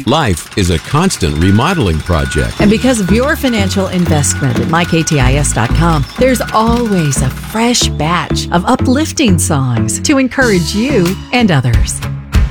Life is a constant remodeling project. And because of your financial investment at MyKTIS.com, there's always a fresh batch of uplifting songs to encourage you and others.